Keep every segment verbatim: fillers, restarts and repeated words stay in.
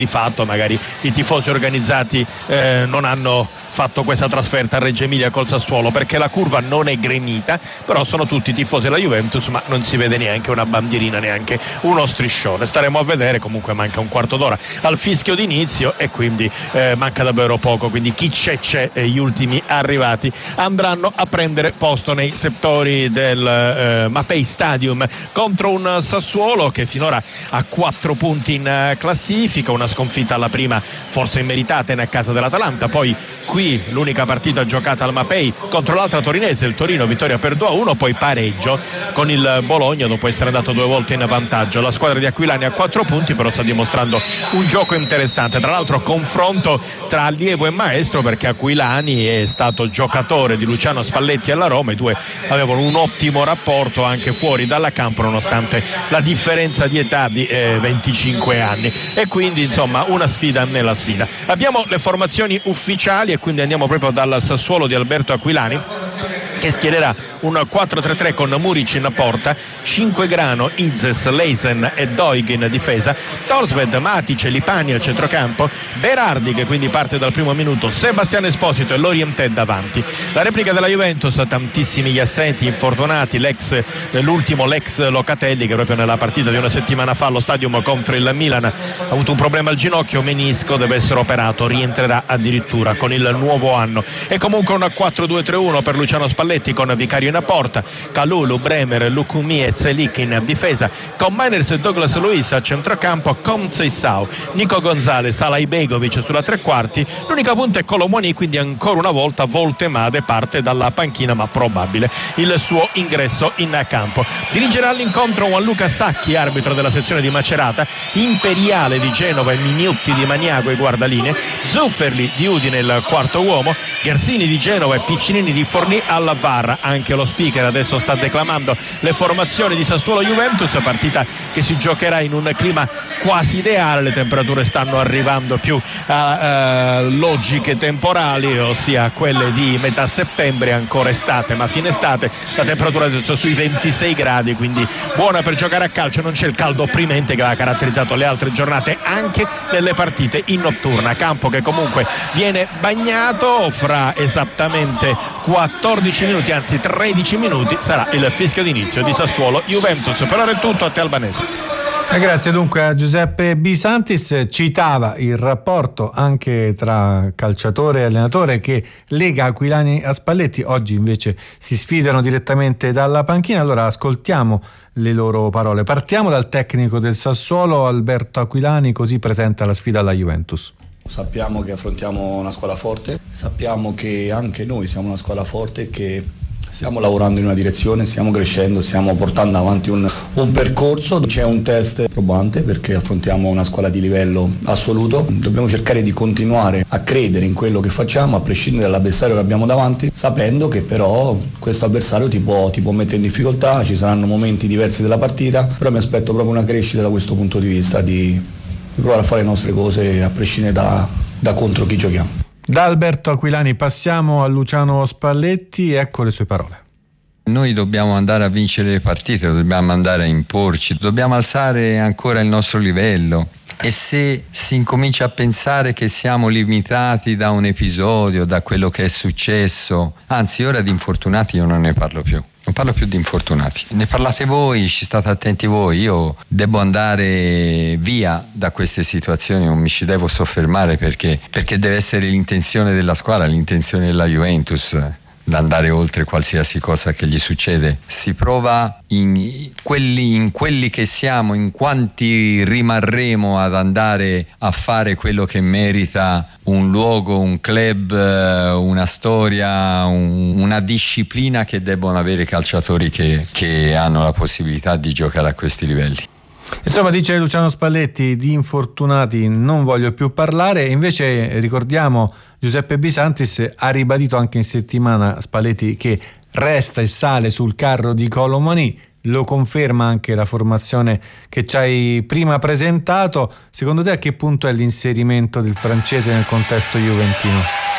di fatto magari i tifosi organizzati eh, non hanno fatto questa trasferta a Reggio Emilia col Sassuolo, perché la curva non è gremita, però sono tutti tifosi della Juventus, ma non si vede neanche una bandierina, neanche uno striscione. Staremo a vedere, comunque manca un quarto d'ora al fischio d'inizio e quindi eh, manca davvero poco, quindi chi c'è c'è e gli ultimi arrivati andranno a prendere posto nei settori del eh, Mapei Stadium contro un Sassuolo che finora ha quattro punti in uh, classifica, una sconfitta alla prima forse immeritata in casa dell'Atalanta, poi qui l'unica partita giocata al Mapei contro l'altra torinese, il Torino, vittoria per due a uno, poi pareggio con il Bologna dopo essere andato due volte in vantaggio. La squadra di Aquilani ha quattro punti, però sta dimostrando un gioco interessante, tra l'altro confronto tra allievo e maestro, perché Aquilani è stato giocatore di Luciano Spalletti alla Roma, i due avevano un ottimo rapporto anche fuori dalla campo nonostante la differenza di età di eh, venticinque anni, e quindi insomma una sfida nella sfida. Abbiamo le formazioni ufficiali e quindi andiamo proprio dal Sassuolo di Alberto Aquilani, che schiererà un quattro tre tre con Muric in porta, Cinquegrano, Izes, Leisen e Doig in difesa, Torsved, Matic e Lipani al centrocampo, Berardi che quindi parte dal primo minuto, Sebastiano Esposito e Lorientè davanti. La replica della Juventus, tantissimi gli assenti, infortunati, l'ex, l'ultimo l'ex Locatelli che proprio nella partita di una settimana fa allo Stadium contro il Milan ha avuto un problema al ginocchio, menisco, deve essere operato, rientrerà addirittura con il nuovo anno. E comunque un quattro due tre uno per Luciano Spalletti con Vicario in porta, Kalulu, Bremer, Lukumi e Zelik in difesa, con Miners e Douglas Luiz a centrocampo, Comceisao, Nico Gonzalez, Alay Begovic sulla tre quarti. L'unica punta è Colomoni, quindi ancora una volta Voltemade parte dalla panchina, ma probabile il suo ingresso in campo. Dirigerà l'incontro Gianluca Sacchi, arbitro della sezione di Macerata, Imperiale di Genova e Mignutti di Maniago e guardalinee, Zufferli di Udine il quarto uomo, Ghersini di Genova e Piccinini di Forlì alla V A R. Anche lo speaker adesso sta declamando le formazioni di Sassuolo Juventus, partita che si giocherà in un clima quasi ideale, le temperature stanno arrivando più a uh, logiche temporali, ossia quelle di metà settembre, ancora estate ma fine estate, la temperatura adesso sui ventisei gradi, quindi buona per giocare a calcio, non c'è il caldo opprimente che ha caratterizzato le altre giornate anche nelle partite in notturna. Campo che comunque viene bagnato, fra esattamente quattordici minuti, anzi tredici minuti sarà il fischio d'inizio di Sassuolo Juventus. Per ora è tutto, a te Albanese. Eh, grazie dunque a Giuseppe Bisantis. Citava il rapporto anche tra calciatore e allenatore che lega Aquilani a Spalletti, oggi invece si sfidano direttamente dalla panchina. Allora ascoltiamo le loro parole. Partiamo dal tecnico del Sassuolo, Alberto Aquilani, così presenta la sfida alla Juventus. Sappiamo che affrontiamo una squadra forte, sappiamo che anche noi siamo una squadra forte, che stiamo lavorando in una direzione, stiamo crescendo, stiamo portando avanti un, un percorso. C'è un test probante perché affrontiamo una squadra di livello assoluto, dobbiamo cercare di continuare a credere in quello che facciamo a prescindere dall'avversario che abbiamo davanti, sapendo che però questo avversario ti può, ti può mettere in difficoltà, ci saranno momenti diversi della partita, però mi aspetto proprio una crescita da questo punto di vista, di di provare a fare le nostre cose a prescindere da, da contro chi giochiamo. Da Alberto Aquilani passiamo a Luciano Spalletti, ecco le sue parole. Noi dobbiamo andare a vincere le partite, dobbiamo andare a imporci, dobbiamo alzare ancora il nostro livello, e se si incomincia a pensare che siamo limitati da un episodio, da quello che è successo, anzi ora di infortunati io non ne parlo più. Non parlo più di infortunati, ne parlate voi, ci state attenti voi, io devo andare via da queste situazioni, non mi ci devo soffermare perché, perché deve essere l'intenzione della squadra, l'intenzione della Juventus, da andare oltre qualsiasi cosa che gli succede. Si prova in quelli, in quelli che siamo, in quanti rimarremo ad andare a fare quello che merita un luogo, un club, una storia, un, una disciplina che debbono avere i calciatori che, che hanno la possibilità di giocare a questi livelli. Insomma, dice Luciano Spalletti, di infortunati non voglio più parlare. Invece ricordiamo Giuseppe Bisantis ha ribadito anche in settimana Spalletti che resta e sale sul carro di Colomani, lo conferma anche la formazione che ci hai prima presentato. Secondo te a che punto è l'inserimento del francese nel contesto juventino? Ma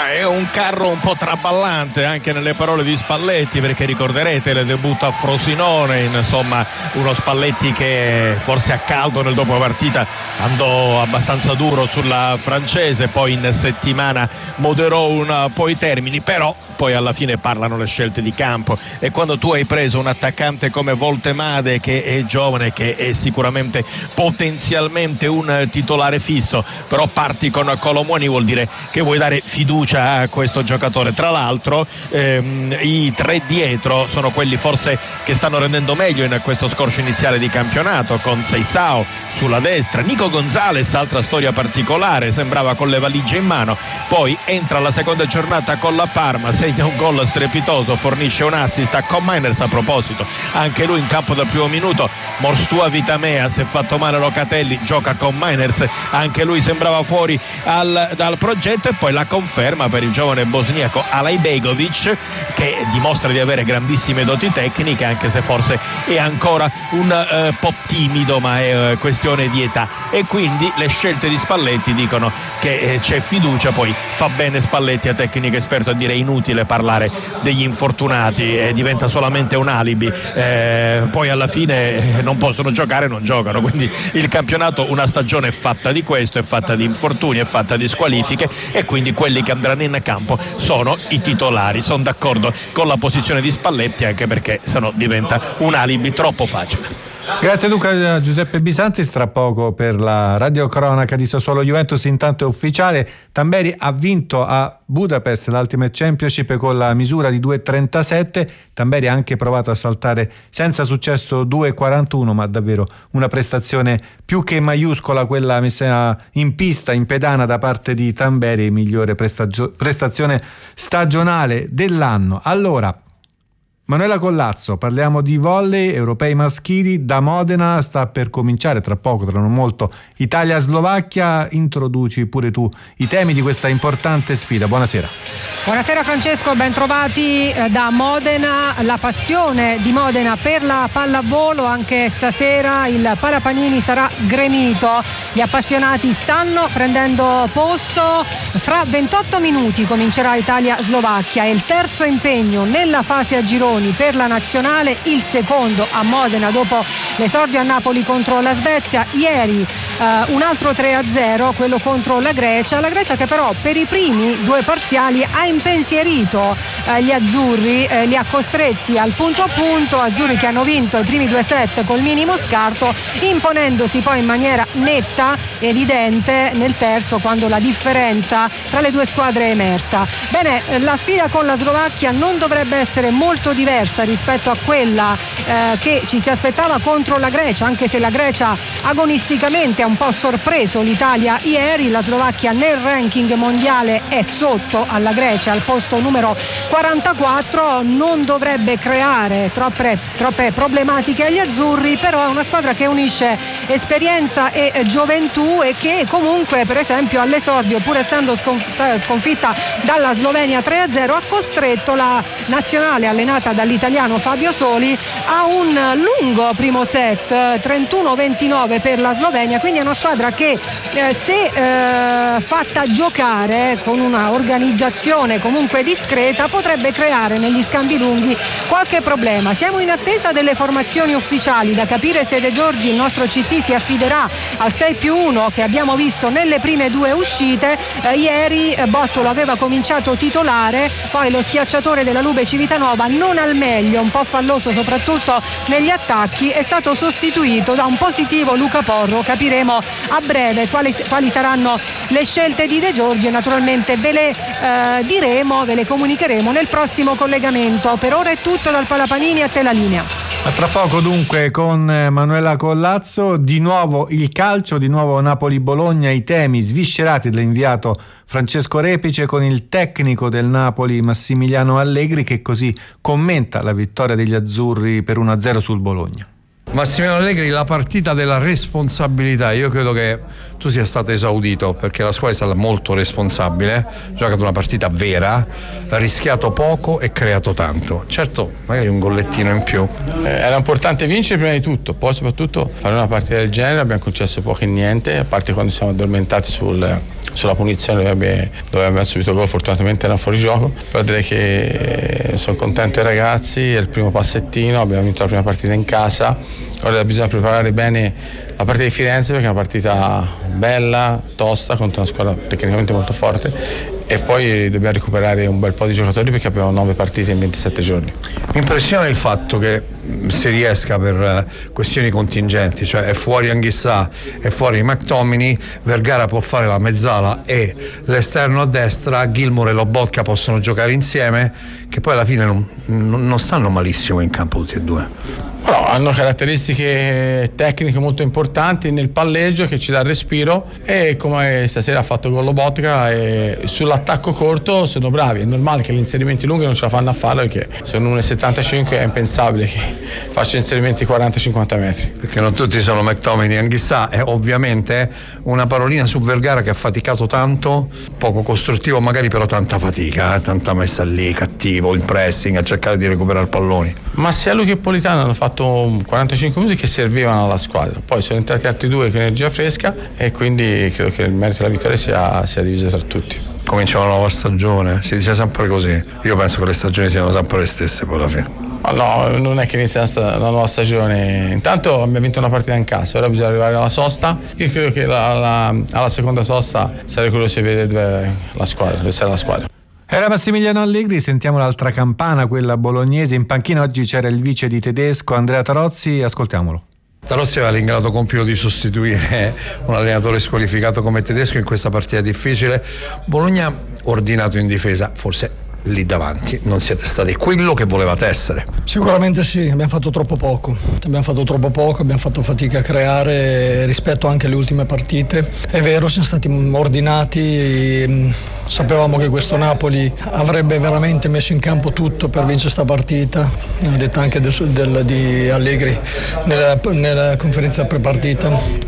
è un carro un po' traballante anche nelle parole di Spalletti, perché ricorderete il debutto a Frosinone, insomma uno Spalletti che forse a caldo nel dopo partita andò abbastanza duro sulla francese, poi in settimana moderò un po' i termini, però poi alla fine parlano le scelte di campo, e quando tu hai preso un attaccante come Voltemade, che è giovane, che è sicuramente potenzialmente un titolare fisso, però parti con Colomoni, vuol dire che vuoi dare fiducia a questo giocatore. Tra l'altro ehm, i tre dietro sono quelli forse che stanno rendendo meglio in questo scorcio iniziale di campionato, con Seisao sulla destra, Nico Gonzalez, altra storia particolare, sembrava con le valigie in mano, poi entra la seconda giornata con la Parma, segna un gol strepitoso, fornisce un assist a Con Miners, a proposito anche lui in campo dal primo minuto. Morstua Vitamea, si è fatto male Locatelli, gioca con Miners, anche lui sembrava fuori al, dal progetto, e poi la conferma per il giovane bosniaco Alaibegovic, che dimostra di avere grandissime doti tecniche, anche se forse è ancora un eh, po' timido, ma è eh, questione di età, e quindi le scelte di Spalletti dicono che eh, c'è fiducia. Poi fa bene Spalletti, a tecnico esperto, a dire inutile parlare degli infortunati, eh, diventa solamente un alibi, eh, poi alla fine eh, non possono giocare, non giocano, quindi il campionato, una stagione è fatta di questo, è fatta di infortuni, è fatta di squalifiche, e quindi quelli che andranno in campo sono i titolari. Sono d'accordo con la posizione di Spalletti, anche perché sennò diventa un alibi troppo facile. Grazie Luca. Giuseppe Bisantis, tra poco per la radiocronaca di Sassuolo Juventus. Intanto è ufficiale, Tamberi ha vinto a Budapest l'Ultimate Championship con la misura di due virgola trentasette. Tamberi ha anche provato a saltare senza successo due virgola quarantuno, ma davvero una prestazione più che maiuscola quella messa in pista, in pedana da parte di Tamberi, migliore prestagio- prestazione stagionale dell'anno. Allora, Manuela Collazzo, parliamo di volley europei maschili. Da Modena sta per cominciare tra poco, tra non molto, Italia-Slovacchia. Introduci pure tu i temi di questa importante sfida. Buonasera. Buonasera Francesco, ben trovati da Modena. La passione di Modena per la pallavolo, anche stasera il Palapanini sarà gremito. Gli appassionati stanno prendendo posto. Fra ventotto minuti comincerà Italia-Slovacchia, è il terzo impegno nella fase a gironi per la nazionale, il secondo a Modena dopo l'esordio a Napoli contro la Svezia. Ieri uh, un altro tre a zero, quello contro la Grecia, la Grecia che però per i primi due parziali ha impensierito uh, gli azzurri, eh, li ha costretti al punto a punto, azzurri che hanno vinto i primi due set col minimo scarto, imponendosi poi in maniera netta, evidente nel terzo, quando la differenza tra le due squadre è emersa. Bene, la sfida con la Slovacchia non dovrebbe essere molto diversa rispetto a quella eh, che ci si aspettava contro la Grecia, anche se la Grecia agonisticamente ha un po' sorpreso l'Italia ieri. La Slovacchia nel ranking mondiale è sotto alla Grecia, al posto numero quarantaquattro, non dovrebbe creare troppe, troppe problematiche agli azzurri, però è una squadra che unisce esperienza e gioventù, e che comunque per esempio all'esordio, pur essendo sconfitta dalla Slovenia tre a zero, ha costretto la nazionale allenata dall'italiano Fabio Soli a un lungo primo set, trentuno ventinove per la Slovenia. Quindi è una squadra che eh, se eh, fatta giocare con una organizzazione comunque discreta potrebbe creare negli scambi lunghi qualche problema. Siamo in attesa delle formazioni ufficiali, da capire se De Giorgi, il nostro C T, si affiderà al sei più uno che abbiamo visto nelle prime due uscite. Eh, ieri eh, Bottolo aveva cominciato titolare, poi lo schiacciatore della Lube Civitanova, non al meglio, un po' falloso soprattutto negli attacchi, è stato sostituito da un positivo Luca Porro. Capiremo a breve quali, quali saranno le scelte di De Giorgi e naturalmente ve le eh, diremo, ve le comunicheremo nel prossimo collegamento. Per ora è tutto dal Palapanini, a te la linea. A tra poco dunque con Manuela Collazzo. Di nuovo il calcio, di nuovo Napoli-Bologna, i temi sviscerati dall'inviato Francesco Repice con il tecnico del Napoli Massimiliano Allegri, che così commenta la vittoria degli azzurri per uno a zero sul Bologna. Massimiliano Allegri, la partita della responsabilità. Io credo che tu sia stato esaudito, perché la squadra è stata molto responsabile, ha giocato una partita vera, ha rischiato poco e creato tanto. Certo, magari un gollettino in più. Eh, era importante vincere prima di tutto, poi soprattutto fare una partita del genere. Abbiamo concesso poco e niente, a parte quando siamo addormentati sul, sulla punizione dove abbiamo, dove abbiamo subito gol, fortunatamente era fuori gioco, però direi che sono contento dei ragazzi, è il primo passettino, abbiamo vinto la prima partita in casa, ora bisogna preparare bene la partita di Firenze perché è una partita bella, tosta, contro una squadra tecnicamente molto forte, e poi dobbiamo recuperare un bel po' di giocatori perché abbiamo nove partite in ventisette giorni. Mi impressiona il fatto che si riesca per questioni contingenti, cioè è fuori Anghissà, è fuori McTominay, Vergara può fare la mezzala e l'esterno a destra, Gilmour e Lobotka possono giocare insieme, che poi alla fine non, non stanno malissimo in campo tutti e due. No, hanno caratteristiche tecniche molto importanti nel palleggio che ci dà il respiro, e come stasera ha fatto gol Lobotka, e sull'attacco corto sono bravi. È normale che gli inserimenti lunghi non ce la fanno a farlo perché sono uno virgola settantacinque, è impensabile che faccia inserimenti quaranta cinquanta metri. Perché non tutti sono McTominay e Anghissà, e ovviamente una parolina su Vergara che ha faticato tanto, poco costruttivo magari, però tanta fatica, eh? tanta messa lì, cattivo, il pressing, a cercare di recuperare palloni. Ma sia lui che Politano hanno fatto quarantacinque minuti che servivano alla squadra, poi sono entrati altri due con energia fresca, e quindi credo che il merito della vittoria sia, sia diviso tra tutti. Comincia una nuova stagione, si dice sempre così, io penso che le stagioni siano sempre le stesse poi alla fine. Ma no, non è che inizia la nuova stagione, intanto abbiamo vinto una partita in casa, ora bisogna arrivare alla sosta. Io credo che la, la, alla seconda sosta sarei curioso di vedere dove la squadra, dove sarà la squadra. Era Massimiliano Allegri, sentiamo l'altra campana, quella bolognese. In panchina oggi c'era il vice di Tedesco, Andrea Tarozzi, ascoltiamolo. Tarozzi aveva l'ingrato compito di sostituire un allenatore squalificato come Tedesco in questa partita difficile. Bologna ordinato in difesa, forse lì davanti non siete stati quello che volevate essere. Sicuramente sì, abbiamo fatto troppo poco, abbiamo fatto troppo poco, abbiamo fatto fatica a creare rispetto anche alle ultime partite. È vero, siamo stati ordinati, sapevamo che questo Napoli avrebbe veramente messo in campo tutto per vincere sta partita, l'ha detto anche del, del, di Allegri nella, nella conferenza prepartita.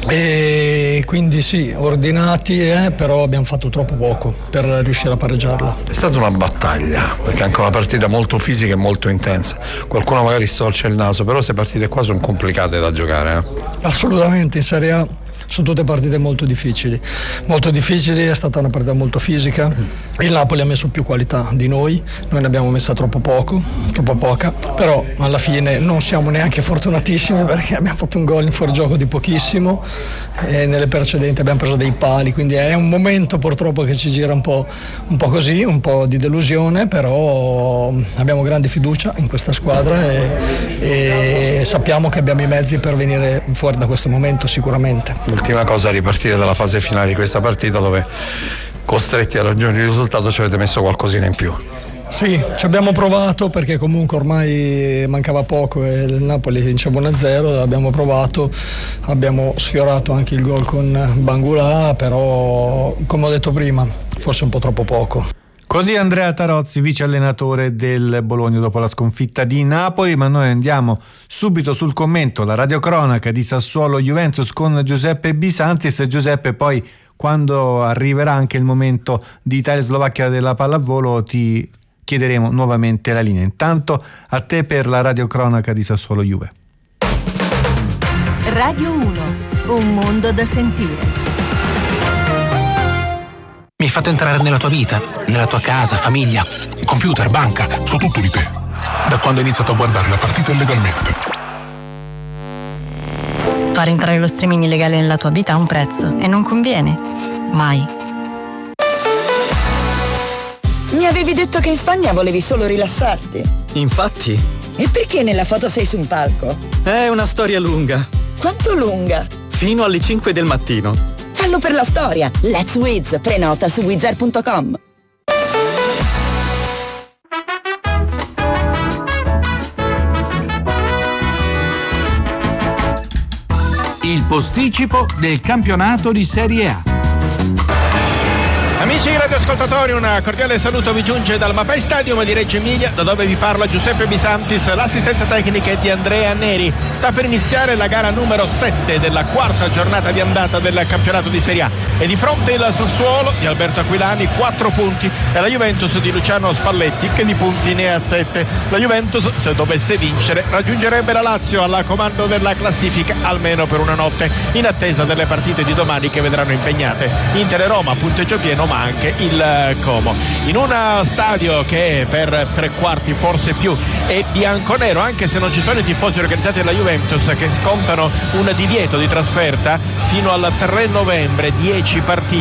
E quindi sì, ordinati, eh, però abbiamo fatto troppo poco per riuscire a pareggiarla. È stata una battaglia, perché è anche una partita molto fisica e molto intensa. Qualcuno magari storce il naso, però queste partite qua sono complicate da giocare. Eh? Assolutamente, in Serie A sono tutte partite molto difficili, molto difficili, è stata una partita molto fisica. Il Napoli ha messo più qualità di noi, noi ne abbiamo messa troppo poco, troppo poca, però alla fine non siamo neanche fortunatissimi perché abbiamo fatto un gol in fuorigioco di pochissimo e nelle precedenti abbiamo preso dei pali, quindi è un momento purtroppo che ci gira un po', un po' così, un po' di delusione, però abbiamo grande fiducia in questa squadra e, e sappiamo che abbiamo i mezzi per venire fuori da questo momento sicuramente. L'ultima cosa è ripartire dalla fase finale di questa partita dove, costretti a raggiungere il risultato, ci avete messo qualcosina in più. Sì, ci abbiamo provato perché comunque ormai mancava poco e il Napoli vinceva uno a zero, abbiamo provato, abbiamo sfiorato anche il gol con Bangula, però come ho detto prima forse un po' troppo poco. Così Andrea Tarozzi, vice allenatore del Bologna dopo la sconfitta di Napoli. Ma noi andiamo subito sul commento, la radiocronaca di Sassuolo Juventus con Giuseppe Bisantis. Giuseppe, poi quando arriverà anche il momento di Italia-Slovacchia della pallavolo ti chiederemo nuovamente la linea. Intanto a te per la radiocronaca di Sassuolo Juve. Radio uno, un mondo da sentire. Mi hai fatto entrare nella tua vita, nella tua casa, famiglia, computer, banca, so tutto di te. Da quando ho iniziato a guardare la partita illegalmente. Far entrare lo streaming illegale nella tua vita ha un prezzo e non conviene. Mai. Mi avevi detto che in Spagna volevi solo rilassarti. Infatti. E perché nella foto sei su un palco? È una storia lunga. Quanto lunga? Fino alle cinque del mattino. Fallo per la storia. Let's Wiz. Prenota su wizard punto com. Il posticipo del campionato di Serie A. Amici radioascoltatori, un cordiale saluto vi giunge dal Mapei Stadium di Reggio Emilia, da dove vi parla Giuseppe Bisantis. L'assistenza tecnica è di Andrea Neri. Sta per iniziare la gara numero sette della quarta giornata di andata del campionato di Serie A E di fronte il Sassuolo di Alberto Aquilani quattro punti e la Juventus di Luciano Spalletti che di punti ne ha sette. La Juventus, se dovesse vincere, raggiungerebbe la Lazio alla comando della classifica almeno per una notte, in attesa delle partite di domani che vedranno impegnate Inter e Roma, punteggio pieno, ma anche il Como. In un stadio che per tre quarti, forse più, è bianconero, anche se non ci sono i tifosi organizzati della Juventus che scontano un divieto di trasferta fino al tre novembre, dieci partite